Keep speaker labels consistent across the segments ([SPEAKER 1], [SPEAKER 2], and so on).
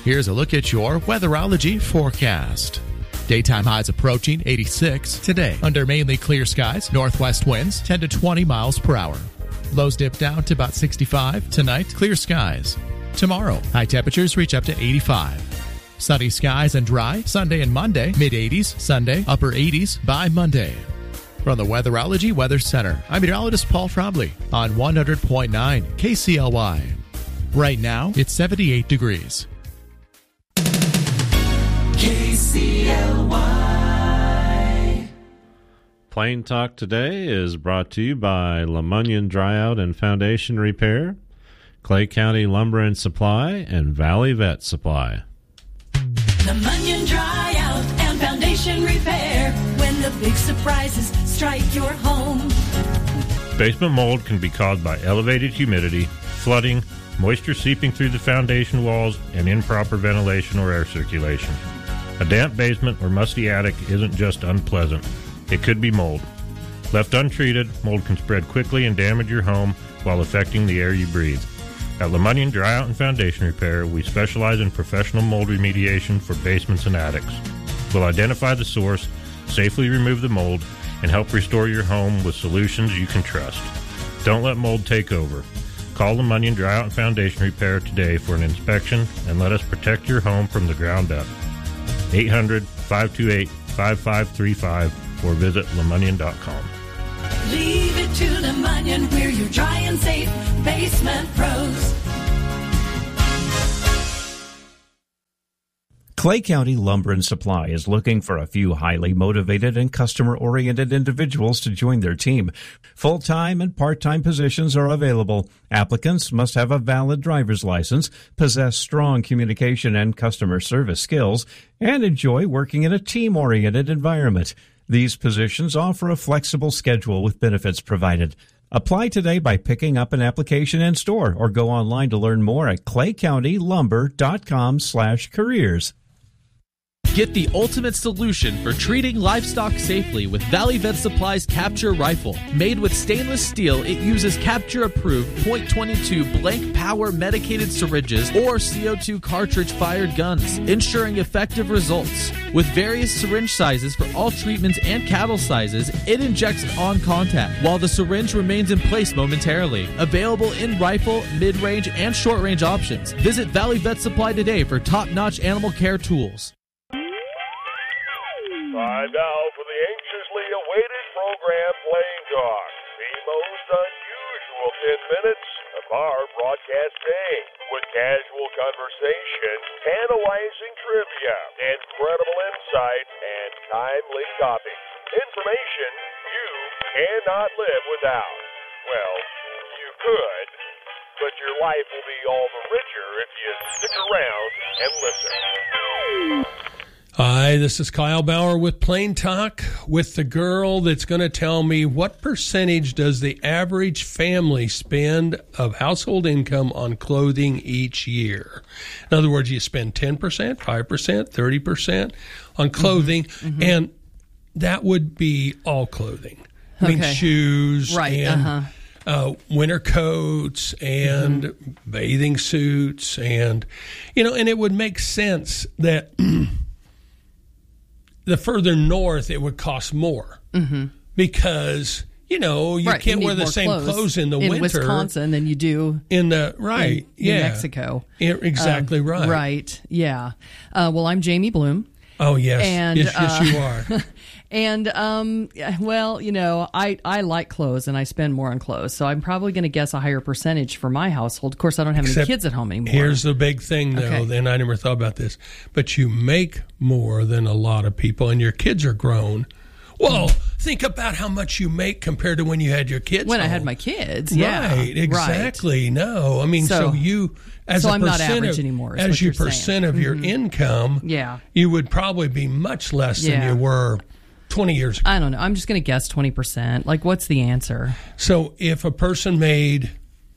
[SPEAKER 1] Here's a look at your Weatherology forecast. Daytime highs approaching 86 today under mainly clear skies. Northwest winds 10 to 20 miles per hour. Lows dip down to about 65 tonight. Clear skies. Tomorrow, high temperatures reach up to 85. Sunny skies and dry Sunday and Monday. Mid-80s Sunday, upper 80s by Monday. From the Weatherology Weather Center, I'm meteorologist Paul Trombley on 100.9 KCLY. Right now, it's 78 degrees.
[SPEAKER 2] KCLY.
[SPEAKER 3] Plain Talk today is brought to you by LeMunyon Dryout and Foundation Repair, Clay County Lumber and Supply, and Valley Vet Supply.
[SPEAKER 2] LeMunyon Dryout and Foundation Repair. When the big surprises strike your home.
[SPEAKER 4] Basement mold can be caused by elevated humidity, flooding, moisture seeping through the foundation walls, and improper ventilation or air circulation. A damp basement or musty attic isn't just unpleasant. It could be mold. Left untreated, mold can spread quickly and damage your home while affecting the air you breathe. At LeMunyon Dryout and Foundation Repair, we specialize in professional mold remediation for basements and attics. We'll identify the source, safely remove the mold, and help restore your home with solutions you can trust. Don't let mold take over. Call LeMunyon Dryout and Foundation Repair today for an inspection and let us protect your home from the ground up. 800-528-5535 or visit LeMunyon.com.
[SPEAKER 2] Leave it to LeMunyon, we're your dry and safe basement pros.
[SPEAKER 5] Clay County Lumber and Supply is looking for a few highly motivated and customer-oriented individuals to join their team. Full-time and part-time positions are available. Applicants must have a valid driver's license, possess strong communication and customer service skills, and enjoy working in a team-oriented environment. These positions offer a flexible schedule with benefits provided. Apply today by picking up an application in store or go online to learn more at claycountylumber.com/careers.
[SPEAKER 6] Get the ultimate solution for treating livestock safely with Valley Vet Supply's Capture Rifle. Made with stainless steel, it uses Capture-approved .22 blank power medicated syringes or CO2 cartridge-fired guns, ensuring effective results. With various syringe sizes for all treatments and cattle sizes, it injects on contact while the syringe remains in place momentarily. Available in rifle, mid-range, and short-range options. Visit Valley Vet Supply today for top-notch animal care tools.
[SPEAKER 7] Time now for the anxiously awaited program, Plain Talk. The most unusual 10 minutes of our broadcast day. With casual conversation, tantalizing trivia, incredible insight, and timely topics. Information you cannot live without. Well, you could, but your life will be all the richer if you stick around and listen.
[SPEAKER 8] Hi, this is Kyle Bauer with Plain Talk with the girl that's going to tell me what percentage does the average family spend of household income on clothing each year. In other words, you spend 10%, 5%, 30% on clothing, and that would be all clothing. I mean, shoes and winter coats and bathing suits and, and it would make sense that the further north, it would cost more because, you can't wear the same clothes in the winter.
[SPEAKER 9] In Wisconsin than you do
[SPEAKER 8] in the,
[SPEAKER 9] in Mexico.
[SPEAKER 8] Exactly right.
[SPEAKER 9] Right, yeah. Well, I'm Jamie Bloom.
[SPEAKER 8] Oh, yes.
[SPEAKER 9] And,
[SPEAKER 8] yes, you are.
[SPEAKER 9] And, I like clothes and I spend more on clothes. So I'm probably going to guess a higher percentage for my household. Of course, I don't have any kids at home anymore.
[SPEAKER 8] Here's the big thing, though, and I never thought about this. But you make more than a lot of people and your kids are grown. Well, think about how much you make compared to when you had your kids
[SPEAKER 9] When
[SPEAKER 8] home.
[SPEAKER 9] I had my kids, yeah.
[SPEAKER 8] Right, exactly.
[SPEAKER 9] Right.
[SPEAKER 8] No, I mean, so you... As
[SPEAKER 9] I'm not average anymore.
[SPEAKER 8] As your percent of your income, you would probably be much less than you were 20 years ago.
[SPEAKER 9] I don't know. I'm just going to guess 20%. Like, what's the answer?
[SPEAKER 8] So if a person made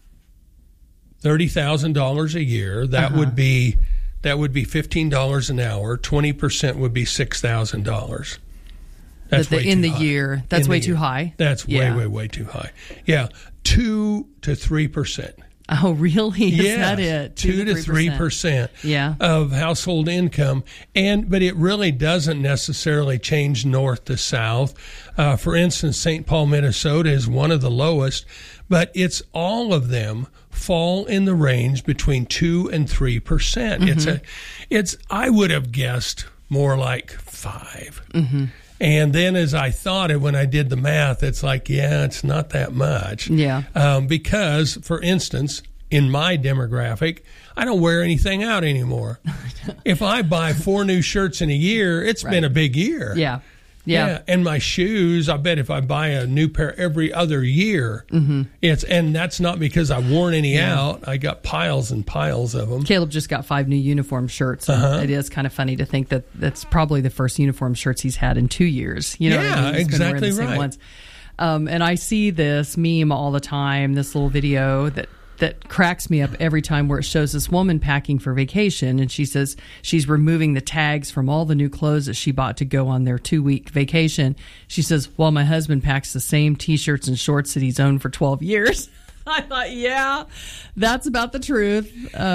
[SPEAKER 8] $30,000 a year, that would be $15 an hour. 20% would be $6,000. That's way
[SPEAKER 9] in
[SPEAKER 8] too
[SPEAKER 9] the
[SPEAKER 8] high.
[SPEAKER 9] year. That's way too high.
[SPEAKER 8] That's way too high. Yeah, 2 to 3%.
[SPEAKER 9] Oh, really? Is
[SPEAKER 8] Yes,
[SPEAKER 9] that it?
[SPEAKER 8] 2 to 3%
[SPEAKER 9] Yeah.
[SPEAKER 8] of household income. But it really doesn't necessarily change north to south. For instance, St. Paul, Minnesota is one of the lowest, but it's all of them fall in the range between 2 and 3%. It's I would have guessed more like 5. And then as I thought it, when I did the math, it's like, yeah, it's not that much.
[SPEAKER 9] Yeah.
[SPEAKER 8] Because, for instance, in my demographic, I don't wear anything out anymore. If I buy 4 new shirts in a year, it's been a big year.
[SPEAKER 9] Yeah. Yeah.
[SPEAKER 8] And my shoes, I bet if I buy a new pair every other year, and that's not because I've worn any out. I got piles and piles of them.
[SPEAKER 9] Caleb just got 5 new uniform shirts. It is kind of funny to think that that's probably the first uniform shirts he's had in 2 years. You know what I mean? He's been wearing
[SPEAKER 8] exactly
[SPEAKER 9] the same
[SPEAKER 8] right.
[SPEAKER 9] ones. And I see this meme all the time, this little video that cracks me up every time, where it shows this woman packing for vacation, and she says she's removing the tags from all the new clothes that she bought to go on their 2-week vacation. She says, "Well, my husband packs the same T-shirts and shorts that he's owned for 12 years. I thought, yeah, that's about the truth.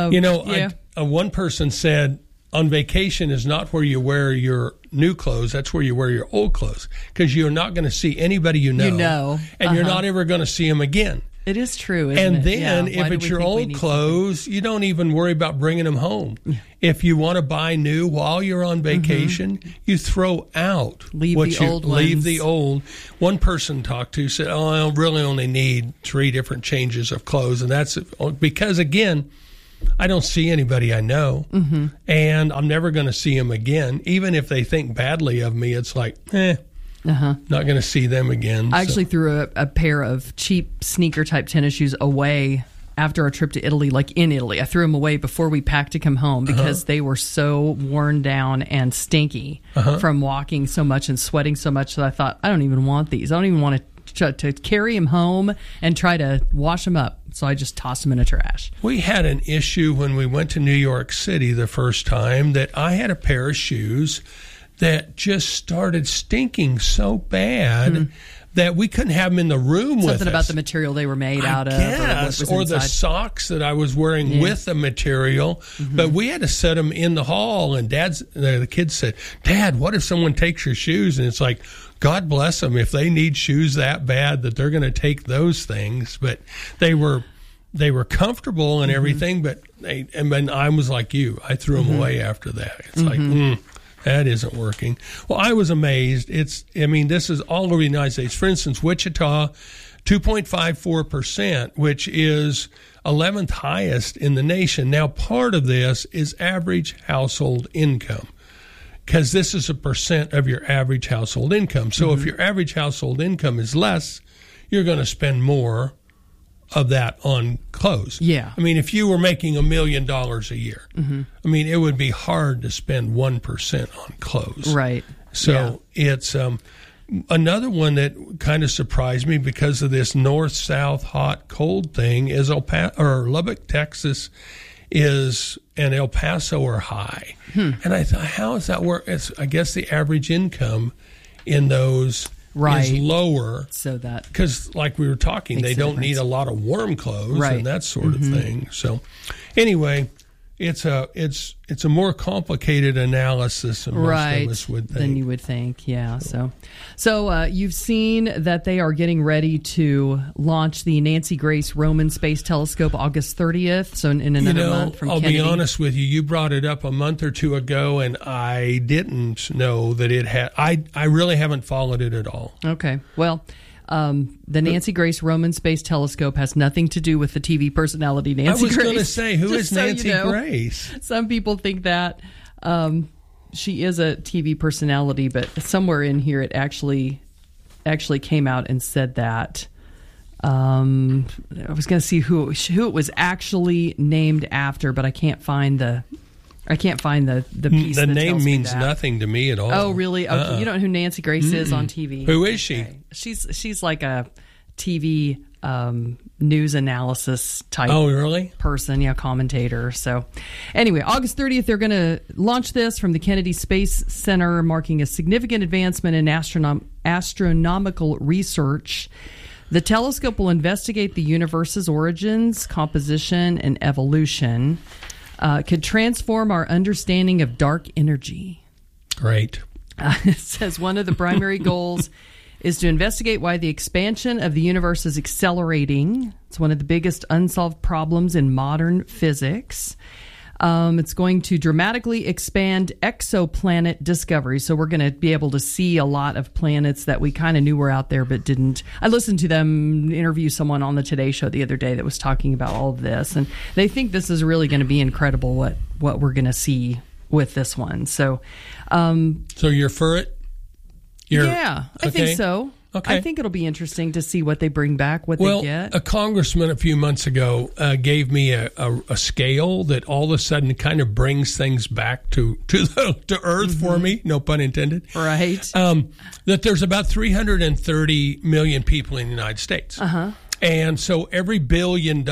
[SPEAKER 8] One person said, on vacation is not where you wear your new clothes. That's where you wear your old clothes, because you're not going to see anybody you know. And you're not ever going to see them again.
[SPEAKER 9] It is true, isn't
[SPEAKER 8] and
[SPEAKER 9] it?
[SPEAKER 8] then
[SPEAKER 9] Yeah.
[SPEAKER 8] if it's your old clothes, you don't even worry about bringing them home. If you want to buy new while you're on vacation, you throw out
[SPEAKER 9] Leave
[SPEAKER 8] the old. One person talked to said, I really only need 3 different changes of clothes. And that's because, again, I don't see anybody I know, and I'm never going to see them again. Even if they think badly of me, it's like, not going to see them again.
[SPEAKER 9] I actually threw a pair of cheap sneaker-type tennis shoes away after our trip to Italy, like in Italy. I threw them away before we packed to come home because they were so worn down and stinky from walking so much and sweating so much that I thought, I don't even want these. I don't even want to carry them home and try to wash them up. So I just tossed them in the trash.
[SPEAKER 8] We had an issue when we went to New York City the first time that I had a pair of shoes that just started stinking so bad that we couldn't have them in the room with us.
[SPEAKER 9] Something about the material they were made out of.
[SPEAKER 8] Or the socks that I was wearing with the material. But we had to set them in the hall, and the kids said, Dad, what if someone takes your shoes? And it's like, God bless them if they need shoes that bad that they're going to take those things. But they were comfortable and everything, but I was like you. I threw them away after that. It's like, that isn't working. Well, I was amazed. This is all over the United States. For instance, Wichita, 2.54%, which is 11th highest in the nation. Now, part of this is average household income, because this is a percent of your average household income. So if your average household income is less, you're going to spend more of that on clothes.
[SPEAKER 9] Yeah.
[SPEAKER 8] If you were making $1 million a year, it would be hard to spend 1% on clothes.
[SPEAKER 9] Right.
[SPEAKER 8] So it's another one that kind of surprised me because of this north-south hot cold thing is Lubbock, Texas and El Paso are high. And I thought, how does that work? I guess the average income in those is lower, so that because like we were talking, they don't need a lot of warm clothes and that sort of thing. So anyway, it's a more complicated analysis than most of us would think.
[SPEAKER 9] Than you would think. Yeah. So you've seen that they are getting ready to launch the Nancy Grace Roman Space Telescope August 30th. So in another month from Kennedy.
[SPEAKER 8] I'll be honest with you. You brought it up a month or two ago, and I didn't know that it had. I really haven't followed it at all.
[SPEAKER 9] Okay. Well, the Nancy Grace Roman Space Telescope has nothing to do with the TV personality Nancy Grace.
[SPEAKER 8] I was going to say, who is Nancy Grace?
[SPEAKER 9] Some people think that she is a TV personality, but somewhere in here it actually came out and said that. I was going to see who it was actually named after, but I can't find the piece.
[SPEAKER 8] The
[SPEAKER 9] that
[SPEAKER 8] name
[SPEAKER 9] tells
[SPEAKER 8] means
[SPEAKER 9] me that.
[SPEAKER 8] nothing to me at all.
[SPEAKER 9] Oh, really? Okay. You don't know who Nancy Grace is on TV?
[SPEAKER 8] Who is she?
[SPEAKER 9] She's like a TV news analysis type person, commentator. So anyway, August 30th, they're going to launch this from the Kennedy Space Center, marking a significant advancement in astronomical research. The telescope will investigate the universe's origins, composition, and evolution. Could transform our understanding of dark energy.
[SPEAKER 8] Great.
[SPEAKER 9] It says one of the primary goals is to investigate why the expansion of the universe is accelerating. It's one of the biggest unsolved problems in modern physics. It's going to dramatically expand exoplanet discovery. So we're going to be able to see a lot of planets that we kind of knew were out there but didn't. I listened to them interview someone on the Today Show the other day that was talking about all of this. And they think this is really going to be incredible what we're going to see with this one. So
[SPEAKER 8] you're for it?
[SPEAKER 9] I think so.
[SPEAKER 8] Okay.
[SPEAKER 9] I think it'll be interesting to see what they bring back, what they get.
[SPEAKER 8] A congressman a few months ago gave me a scale that all of a sudden kind of brings things back to Earth for me, no pun intended.
[SPEAKER 9] Right.
[SPEAKER 8] That there's about 330 million people in the United States.
[SPEAKER 9] Uh-huh.
[SPEAKER 8] And so every $1 billion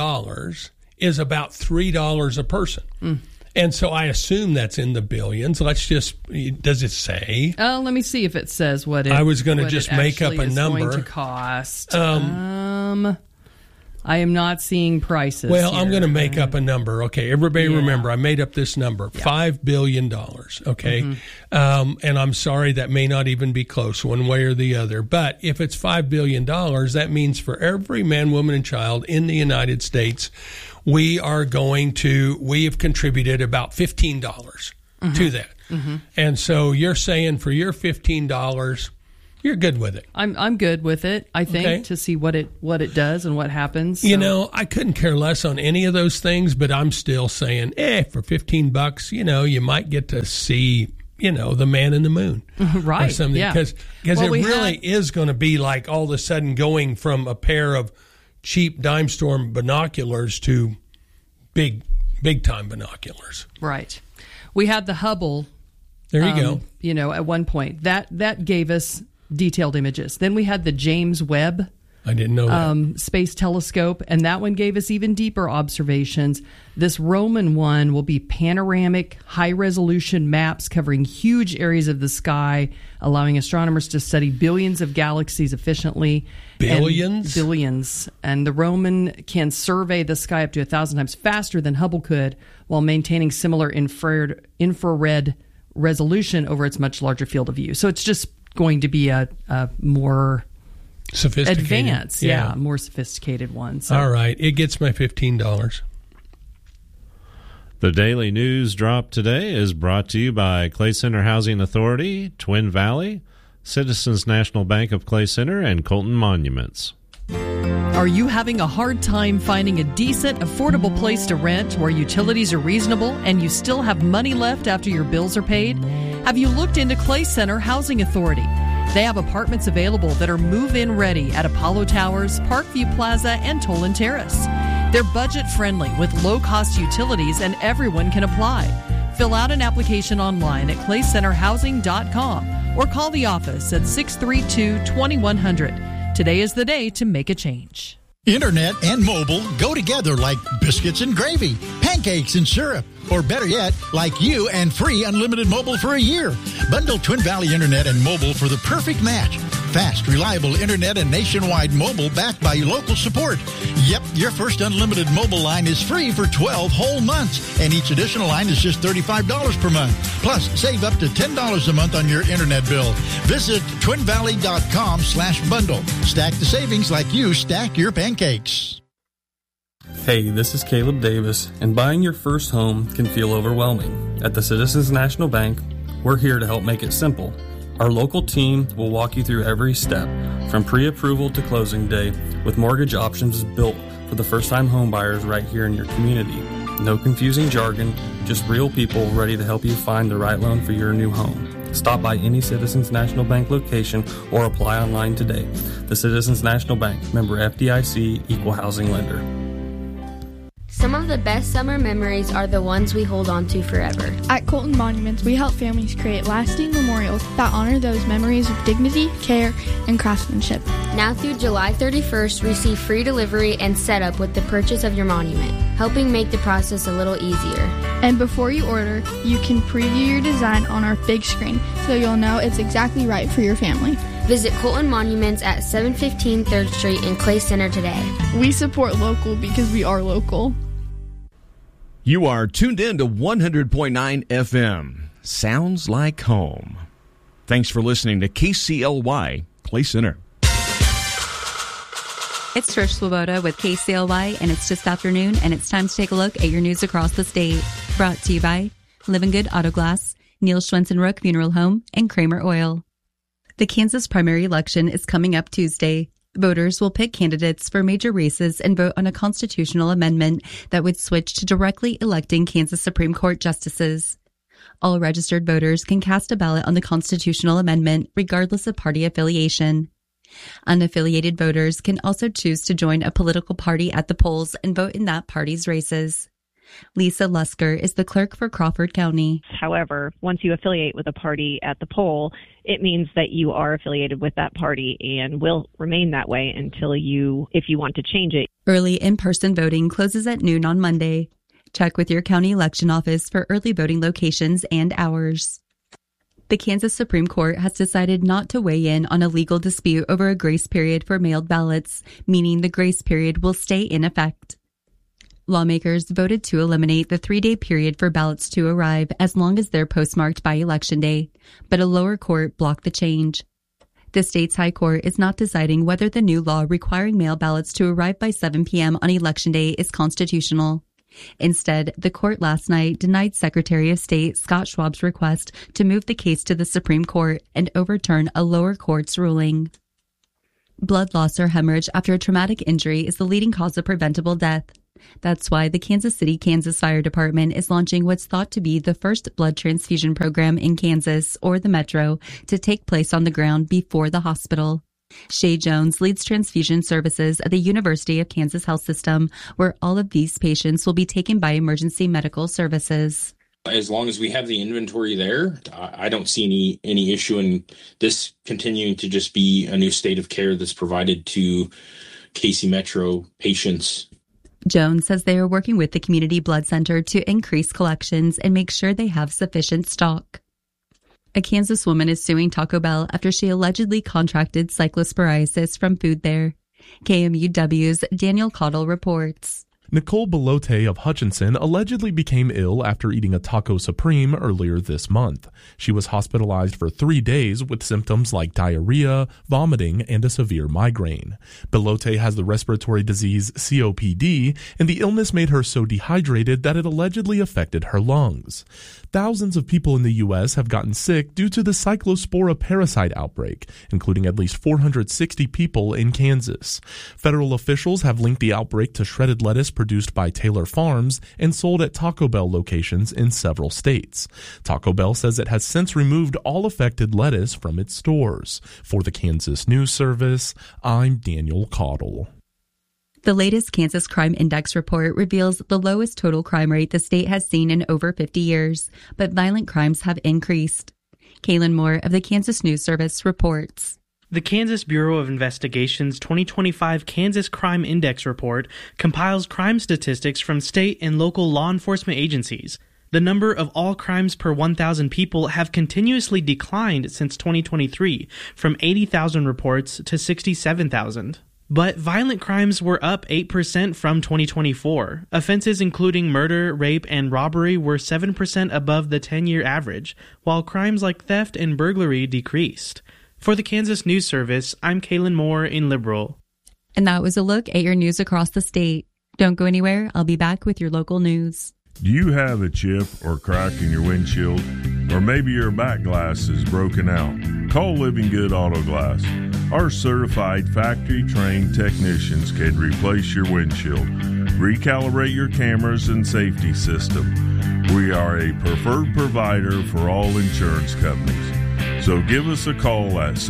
[SPEAKER 8] is about $3 a person. Mm. And so I assume that's in the billions. Does it say?
[SPEAKER 9] Let me see if it says what it.
[SPEAKER 8] I was going to just make up a number.
[SPEAKER 9] Going to cost. I am not seeing prices.
[SPEAKER 8] Well,
[SPEAKER 9] here.
[SPEAKER 8] I'm going to make up a number. Okay, everybody remember, I made up this number, $5 billion. Okay, and I'm sorry that may not even be close one way or the other. But if it's $5 billion, that means for every man, woman, and child in the United States, we have contributed about $15 to that. Mm-hmm. And so you're saying for your $15, you're good with it.
[SPEAKER 9] I'm good with it, I think, to see what it does and what happens.
[SPEAKER 8] So. I couldn't care less on any of those things, but I'm still saying, for $15, you might get to see, the man in the moon.
[SPEAKER 9] Right.
[SPEAKER 8] Or something.
[SPEAKER 9] Yeah.
[SPEAKER 8] Because it really is going to be like all of a sudden going from a pair of cheap dime store binoculars to big time binoculars.
[SPEAKER 9] Right. We had the Hubble.
[SPEAKER 8] There you
[SPEAKER 9] go. At one point that gave us detailed images. Then we had the James Webb.
[SPEAKER 8] I didn't know that.
[SPEAKER 9] Space telescope, and that one gave us even deeper observations. This Roman one will be panoramic, high-resolution maps covering huge areas of the sky, allowing astronomers to study billions of galaxies efficiently.
[SPEAKER 8] Billions?
[SPEAKER 9] Billions. And the Roman can survey the sky up to 1,000 times faster than Hubble could, while maintaining similar infrared resolution over its much larger field of view. So it's just going to be a more
[SPEAKER 8] sophisticated,
[SPEAKER 9] advanced, more sophisticated one. So.
[SPEAKER 8] All right, it gets my $15.
[SPEAKER 3] The Daily News Drop today is brought to you by Clay Center Housing Authority, Twin Valley, Citizens National Bank of Clay Center, and Colton Monuments.
[SPEAKER 9] Are you having a hard time finding a decent, affordable place to rent where utilities are reasonable and you still have money left after your bills are paid? Have you looked into Clay Center Housing Authority? They have apartments available that are move-in ready at Apollo Towers, Parkview Plaza, and Tolan Terrace. They're budget-friendly with low-cost utilities, and everyone can apply. Fill out an application online at claycenterhousing.com or call the office at 632-2100. Today is the day to make a change.
[SPEAKER 10] Internet and mobile go together like biscuits and gravy, pancakes and syrup, or better yet, like you and free unlimited mobile for a year. Bundle Twin Valley Internet and mobile for the perfect match. Fast, reliable internet and nationwide mobile backed by local support. Yep, your first unlimited mobile line is free for 12 whole months, and each additional line is just $35 per month. Plus, save up to $10 a month on your internet bill. Visit twinvalley.com/bundle. Stack the savings like you stack your pancakes.
[SPEAKER 11] Hey, this is Caleb Davis, and buying your first home can feel overwhelming. At the Citizens National Bank, we're here to help make it simple. Our local team will walk you through every step, from pre-approval to closing day, with mortgage options built for the first-time home buyers right here in your community. No confusing jargon, just real people ready to help you find the right loan for your new home. Stop by any Citizens National Bank location or apply online today. The Citizens National Bank, member FDIC, equal housing lender.
[SPEAKER 12] Some of the best summer memories are the ones we hold on to forever.
[SPEAKER 13] At Colton Monuments, we help families create lasting memorials that honor those memories with dignity, care, and craftsmanship.
[SPEAKER 12] Now through July 31st, receive free delivery and setup with the purchase of your monument, helping make the process a little easier.
[SPEAKER 13] And before you order, you can preview your design on our big screen so you'll know it's exactly right for your family.
[SPEAKER 12] Visit Colton Monuments at 715 3rd Street in Clay Center today.
[SPEAKER 13] We support local because we are local.
[SPEAKER 14] You are tuned in to 100.9 FM. Sounds like home. Thanks for listening to KCLY Clay Center.
[SPEAKER 15] It's Trish Swoboda with KCLY, and it's just afternoon, and it's time to take a look at your news across the state. Brought to you by Living Good Auto Glass, Neil Schwensen-Rook Funeral Home, and Kramer Oil. The Kansas primary election is coming up Tuesday. Voters will pick candidates for major races and vote on a constitutional amendment that would switch to directly electing Kansas Supreme Court justices. All registered voters can cast a ballot on the constitutional amendment, regardless of party affiliation. Unaffiliated voters can also choose to join a political party at the polls and vote in that party's races. Lisa Lusker is the clerk for Crawford County.
[SPEAKER 16] However, once you affiliate with a party at the poll, it means that you are affiliated with that party and will remain that way until if you want to change it.
[SPEAKER 15] Early in-person voting closes at noon on Monday. Check with your county election office for early voting locations and hours. The Kansas Supreme Court has decided not to weigh in on a legal dispute over a grace period for mailed ballots, meaning the grace period will stay in effect. Lawmakers voted to eliminate the 3-day period for ballots to arrive as long as they're postmarked by Election Day, but a lower court blocked the change. The state's high court is not deciding whether the new law requiring mail ballots to arrive by 7 p.m. on Election Day is constitutional. Instead, the court last night denied Secretary of State Scott Schwab's request to move the case to the Supreme Court and overturn a lower court's ruling. Blood loss or hemorrhage after a traumatic injury is the leading cause of preventable death. That's why the Kansas City, Kansas Fire Department is launching what's thought to be the first blood transfusion program in Kansas, or the Metro, to take place on the ground before the hospital. Shay Jones leads transfusion services at the University of Kansas Health System, where all of these patients will be taken by emergency medical services.
[SPEAKER 17] As long as we have the inventory there, I don't see any issue in this continuing to just be a new state of care that's provided to KC Metro patients.
[SPEAKER 15] Jones says they are working with the Community Blood Center to increase collections and make sure they have sufficient stock. A Kansas woman is suing Taco Bell after she allegedly contracted cyclosporiasis from food there. KMUW's Daniel Cottle reports.
[SPEAKER 18] Nicole Belote of Hutchinson allegedly became ill after eating a Taco Supreme earlier this month. She was hospitalized for 3 days with symptoms like diarrhea, vomiting, and a severe migraine. Belote has the respiratory disease COPD, and the illness made her so dehydrated that it allegedly affected her lungs. Thousands of people in the U.S. have gotten sick due to the Cyclospora parasite outbreak, including at least 460 people in Kansas. Federal officials have linked the outbreak to shredded lettuce produced by Taylor Farms and sold at Taco Bell locations in several states. Taco Bell says it has since removed all affected lettuce from its stores. For the Kansas News Service, I'm Daniel Cottle.
[SPEAKER 15] The latest Kansas Crime Index report reveals the lowest total crime rate the state has seen in over 50 years, but violent crimes have increased. Kaylin Moore of the Kansas News Service reports.
[SPEAKER 19] The Kansas Bureau of Investigation's 2025 Kansas Crime Index report compiles crime statistics from state and local law enforcement agencies. The number of all crimes per 1,000 people have continuously declined since 2023, from 80,000 reports to 67,000. But violent crimes were up 8% from 2024. Offenses including murder, rape, and robbery were 7% above the 10-year average, while crimes like theft and burglary decreased. For the Kansas News Service, I'm Kaylin Moore in Liberal.
[SPEAKER 15] And that was a look at your news across the state. Don't go anywhere. I'll be back with your local news.
[SPEAKER 20] Do you have a chip or crack in your windshield? Or maybe your back glass is broken out? Call Living Good Auto Glass. Our certified factory-trained technicians can replace your windshield, recalibrate your cameras and safety system. We are a preferred provider for all insurance companies. So give us a call at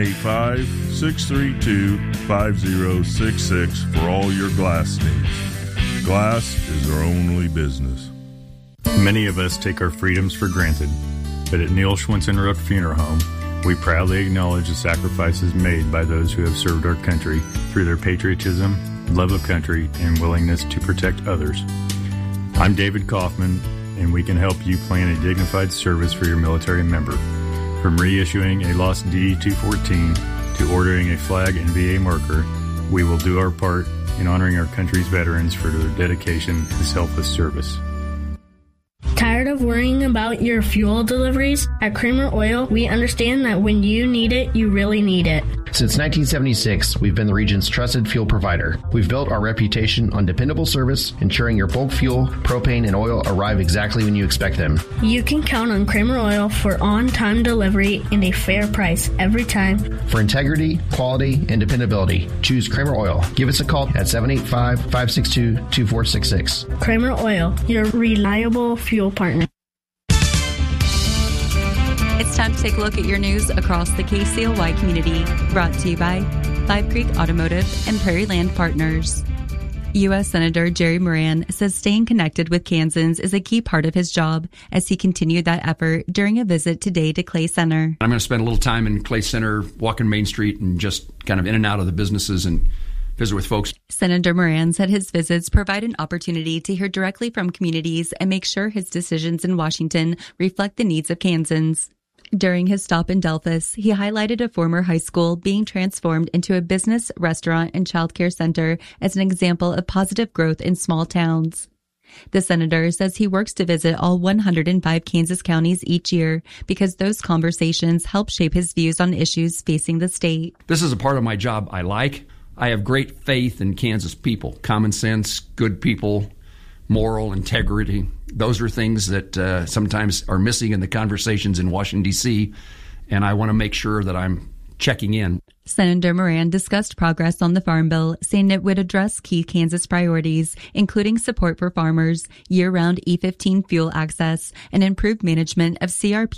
[SPEAKER 20] 785-632-5066 for all your glass needs. Glass is our only business.
[SPEAKER 21] Many of us take our freedoms for granted, but at Neil Schwensen-Rook Funeral Home, we proudly acknowledge the sacrifices made by those who have served our country through their patriotism, love of country, and willingness to protect others. I'm David Kaufman, and we can help you plan a dignified service for your military member. From reissuing a lost D-214 to ordering a flag and VA marker, we will do our part in honoring our country's veterans for their dedication and selfless service.
[SPEAKER 1] Tired of worrying about your fuel deliveries? At Kramer Oil, we understand that when you need it, you really need it.
[SPEAKER 22] Since 1976, we've been the region's trusted fuel provider. We've built our reputation on dependable service, ensuring your bulk fuel, propane, and oil arrive exactly when you expect them.
[SPEAKER 1] You can count on Kramer Oil for on-time delivery and a fair price every time.
[SPEAKER 22] For integrity, quality, and dependability, choose Kramer Oil. Give us a call at 785-562-2466.
[SPEAKER 1] Kramer Oil, your reliable fuel partner.
[SPEAKER 15] It's time to take a look at your news across the KCLY community. Brought to you by Five Creek Automotive and Prairie Land Partners. U.S. Senator Jerry Moran says staying connected with Kansans is a key part of his job as he continued that effort during a visit today to Clay Center.
[SPEAKER 23] I'm going to spend a little time in Clay Center, walking Main Street, and just kind of in and out of the businesses and visit with folks.
[SPEAKER 15] Senator Moran said his visits provide an opportunity to hear directly from communities and make sure his decisions in Washington reflect the needs of Kansans. During his stop in Delphus, he highlighted a former high school being transformed into a business, restaurant, and childcare center as an example of positive growth in small towns. The senator says he works to visit all 105 Kansas counties each year because those conversations help shape his views on issues facing the state.
[SPEAKER 23] This is a part of my job I like. I have great faith in Kansas people, common sense, good people, moral integrity. Those are things that sometimes are missing in the conversations in Washington, D.C., and I want to make sure that I'm checking in.
[SPEAKER 15] Senator Moran discussed progress on the Farm Bill, saying it would address key Kansas priorities, including support for farmers, year-round E15 fuel access, and improved management of CRP